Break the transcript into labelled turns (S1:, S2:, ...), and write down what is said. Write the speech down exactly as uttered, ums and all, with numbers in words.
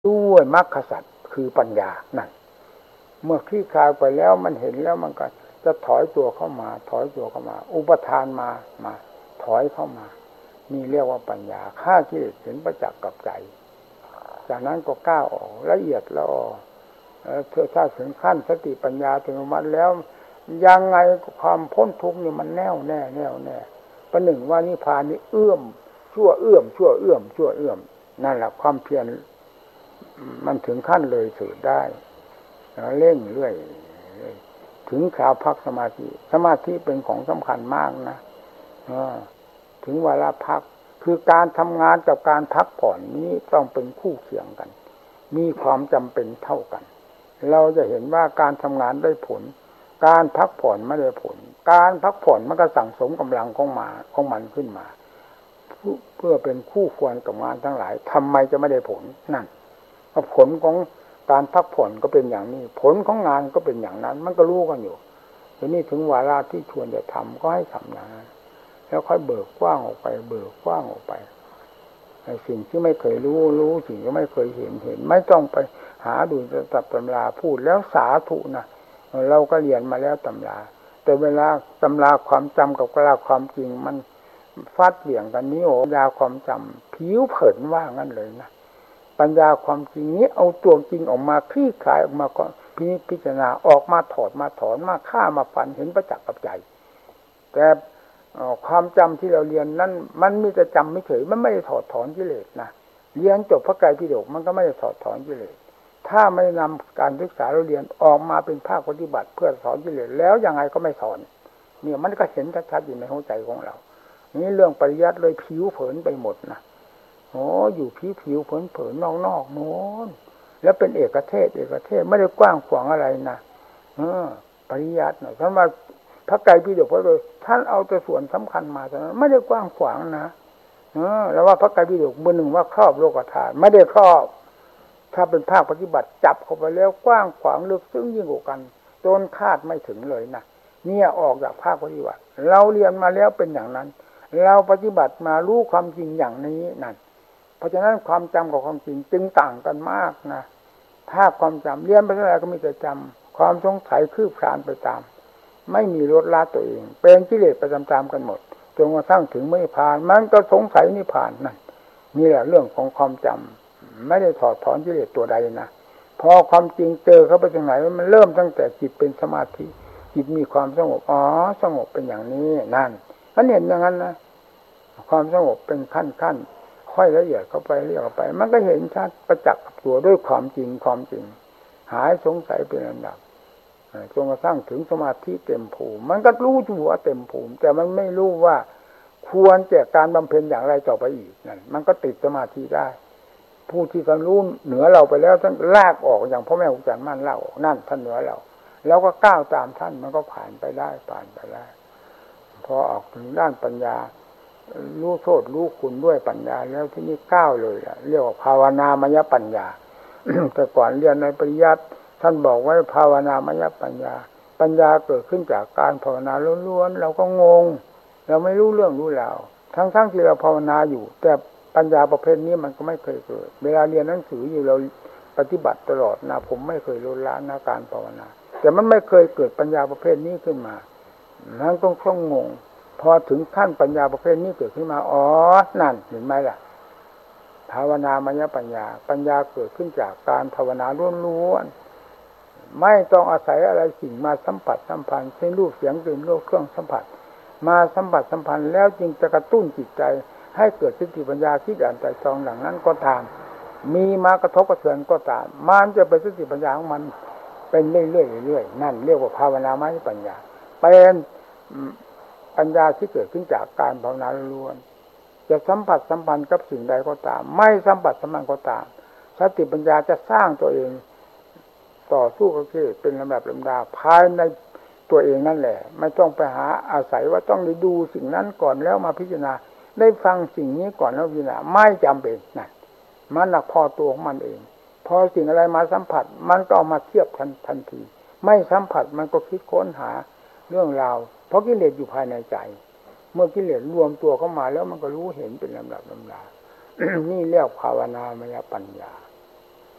S1: ด้วยมรรคสัจคือปัญญานั่นเมื่อคลี่คลายไปแล้วมันเห็นแล้วมันก็จะถอยตัวเข้ามาถอยตัวเข้ามาอุปทานมามาถอยเข้ามานี่เรียกว่าปัญญาฆ่ากิเลสเห็นประจักษ์กับใจจากนั้นก็ก้าวออกละเอียดละออเพื่อถ้าถึงขั้นสติปัญญาถึงมันแล้วยังไงความพ้นทุกข์นี่มันแน่วแน่แน่วแน่ประหนึ่งว่านิพพานนี่เอื้อมชั่วเอื้อมชั่วเอื้อมชั่วเอื้อมนั่นแหละความเพียรมันถึงขั้นเลยสุดได้เร่งเรื่อยถึงข่าวพักสมาธิสมาธิเป็นของสำคัญมากนะถึงเวลาพักคือการทำงานกับการพักผ่อนนี้ต้องเป็นคู่เคียงกันมีความจำเป็นเท่ากันเราจะเห็นว่าการทำงานได้ผลการพักผ่อนไม่ได้ผลการพักผ่อนมันก็สั่งสมกำลังของมาของมันขึ้นมาเพื่อเป็นคู่ควรกับงานทั้งหลายทำไมจะไม่ได้ผลนั่นผลของการพักผ่อนก็เป็นอย่างนี้ผลของงานก็เป็นอย่างนั้นมันก็รู้กันอยู่ทีนี้ถึงเวลาที่ชวนจะทำก็ให้ทำนะแล้วค่อยเบิกกว้างออกไปเบิกกว้างออกไปไอ้สิ่งที่ไม่เคยรู้รู้สิ่งที่ไม่เคยเห็นเห็นไม่ต้องไปหาดูตับตำราพูดแล้วสาธุนะเราก็เรียนมาแล้วตำราแต่เวลาตำราความจำกับกราความจริงมันฟาดเหวี่ยงกันนี้โอ้ยาความจำผิวเผินว่างั้นเลยนะปัญญาความจริงนี้เอาตัวจริงออกมาคลี่คลายออกมาพินิจพิจารณาออกมาถอดมาถอนมาฆ่ามาฟันเห็นประจักษ์กับใจแต่ความจำที่เราเรียนนั้นมันมีแต่จำไม่เฉยมันไม่ได้ถอดถอนกิเลสนะเรียนจบพระไตรปิฎกมันก็ไม่ได้ถอดถอนกิเลสถ้าไม่นำการศึกษาเราเรียนออกมาเป็นภาคปฏิบัติเพื่อสอนกิเลสแล้วยังไงก็ไม่สอนเนี่ยมันก็เห็นชัดๆอยู่ในหัวใจของเรานี่เรื่องปริยัติเลยผิวเผินไปหมดนะโอ้อยู่ผิวผิวเผินเผินนอกๆโน้นแล้วเป็นเอกเทศเอกเทศไม่ได้กว้างขวางอะไรนะเออปริยัติหน่อยท่านว่าพระไตรปิฎกพระโดยท่านเอาแต่ส่วนสำคัญมาแต่นั้นไม่ได้กว้างขวางนะเออแล้วว่าพระไตรปิฎกมือหนึ่งว่าครอบโลกธาตุไม่ได้ครอบถ้าเป็นภาคปฏิบัติจับเข้าไปแล้วกว้างขวางลึกซึ้งยิ่งกว่ากันจนคาดไม่ถึงเลยนะเนี่ยออกจากภาคปฏิบัติเราเรียนมาแล้วเป็นอย่างนั้นเราปฏิบัติมารู้ความจริงอย่างนี้นั่นเพราะฉะนั้นความจำกับความจริงจึงต่างกันมากนะภาคความจำเรียนไปเท่าไหร่ก็มีแต่จำความสงสัยคืบคลานไปตามไม่มีลดละตัวเองเป็นกิเลสไปตามๆกันหมดจนกระทั่งถึงไม่ผ่านมันก็สงสัยนิพพานนั่นนี่แหละเรื่องของความจำไม่ได้ถอดถอนกิเลสตัวใดนะพอความจริงเจอเข้าไปตรงไหนมันเริ่มตั้งแต่จิตเป็นสมาธิจิตมีความสงบอ๋อสงบเป็นอย่างนี้นั่นท่านเห็นอย่างนั้นนะความสงบเป็นขั้นขั้นค่อยละเอียดเข้าไปเรียกเข้าไปมันก็เห็นชัดประจักษ์กับตัวด้วยความจริงความจริงหายสงสัยเป็นลำดับจนกระทั่งถึงสมาธิเต็มภูมิมันก็รู้อยู่ว่าเต็มภูมิแต่มันไม่รู้ว่าควรแก่การบำเพ็ญอย่างไรต่อไปอีกนั่นมันก็ติดสมาธิได้ผู้ที่ท่านรู้เหนือเราไปแล้วท่านลากออกอย่างพ่อแม่ครูอาจารย์มั่นเล่านั่นท่านเหนือเราแล้วก็ก้าวตามท่านมันก็ผ่านไปได้ผ่านไปได้พอออกถึงด้านปัญญารู้โทษรู้คุณด้วยปัญญาแล้วที่นี่ก้าวเลยเรียกว่าภาวนามยปัญญา แต่ก่อนเรียนในปริยัติท่านบอกไว้ภาวนามยปัญญาปัญญาเกิดขึ้นจากการภาวนาล้วนๆเราก็งงเราไม่รู้เรื่องรู้ราวทั้งๆที่เราภาวนาอยู่แต่ปัญญาประเภทนี้มันก็ไม่เคยเกิดเวลาเรียนหนังสืออยู่เราปฏิบัติตลอดนะผมไม่เคยลดละนะการภาวนาแต่มันไม่เคยเกิดปัญญาประเภทนี้ขึ้นมานั่นต้องคล่องงงพอถึงขั้นปัญญาประเภทนี้เกิดขึ้นมาอ๋อนั่นเห็นไหมล่ะภาวนามยปัญญาปัญญาเกิดขึ้นจากการภาวนาล้วนๆไม่ต้องอาศัยอะไรสิ่งมาสัมผัสสัมพันธ์เช่นรูปเสียงกลิ่นรสเครื่องสัมผัสมาสัมผัสสัมพันธ์แล้วจึงจะกระตุ้นจิตใจให้เกิดสติปัญญาคิดอ่านใจตรองหลังนั้นก็ตามมีมากระทบกระเทือนก็ตามมันจะเป็นสติปัญญาของมันเป็นเรื่อยๆเรื่อยๆนั่นเรียกว่าภาวนามยปัญญาเป็นปัญญาที่เกิดขึ้นจากการภาวนาล้วนจะสัมผัสสัมพันธ์กับสิ่งใดก็ตามไม่สัมผัสสัมพันธ์ก็ตามสติปัญญาจะสร้างตัวเองต่อสู้กับกิเลสเป็นลำดับลำดาภายในตัวเองนั่นแหละไม่ต้องไปหาอาศัยว่าต้องได้ดูสิ่งนั้นก่อนแล้วมาพิจารณาได้ฟังสิ่งนี้ก่อนแล้วพิจารณาไม่จำเป็นนั่นมันหนักพอตัวของมันเองพอสิ่งอะไรมาสัมผัสมันก็เอามาเทียบทันทันทีไม่สัมผัสมันก็คิดค้นหาเรื่องราวเพราะกิเลสอยู่ภายในใจเมื่อกิเลสรวมตัวเข้ามาแล้วมันก็รู้เห็นเป็นลำดับลำดา นี่เรียกภาวนามยปัญญา